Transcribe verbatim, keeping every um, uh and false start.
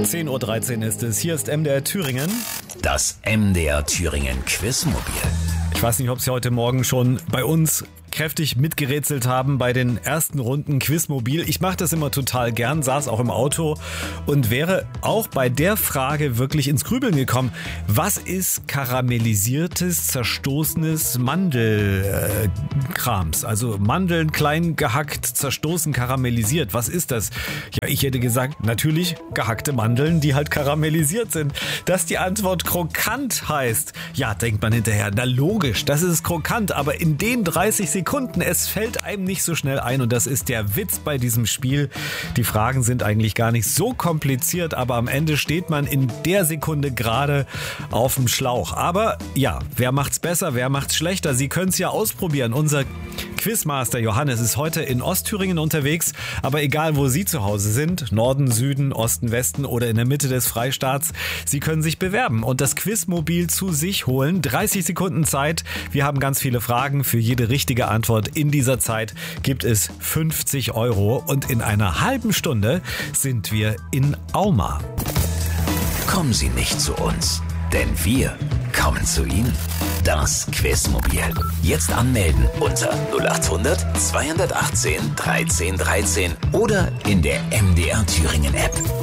zehn Uhr dreizehn ist es. Hier ist M D R Thüringen. Das M D R Thüringen Quizmobil. Ich weiß nicht, ob Sie heute Morgen schon bei uns kräftig mitgerätselt haben bei den ersten Runden Quizmobil. Ich mache das immer total gern, saß auch im Auto und wäre auch bei der Frage wirklich ins Grübeln gekommen. Was ist karamellisiertes, zerstoßenes Mandelkrams? Äh, also Mandeln klein gehackt, zerstoßen, karamellisiert. Was ist das? Ja, ich hätte gesagt, natürlich gehackte Mandeln, die halt karamellisiert sind. Dass die Antwort krokant heißt, ja, denkt man hinterher, na logisch, das ist krokant, aber in den dreißig Sekunden es fällt einem nicht so schnell ein und das ist der Witz bei diesem Spiel. Die Fragen sind eigentlich gar nicht so kompliziert, aber am Ende steht man in der Sekunde gerade auf dem Schlauch. Aber ja, wer macht's besser, wer macht's schlechter? Sie können es ja ausprobieren. Unser Quizmaster Johannes ist heute in Ostthüringen unterwegs, aber egal wo Sie zu Hause sind, Norden, Süden, Osten, Westen oder in der Mitte des Freistaats, Sie können sich bewerben und das Quizmobil zu sich holen. dreißig Sekunden Zeit. Wir haben ganz viele Fragen. Für jede richtige Antwort in dieser Zeit gibt es fünfzig Euro und in einer halben Stunde sind wir in Auma. Kommen Sie nicht zu uns, denn wir kommen zu Ihnen. Das Quizmobil. Jetzt anmelden unter null acht hundert zweihundertachtzehn dreizehn dreizehn oder in der M D R Thüringen App.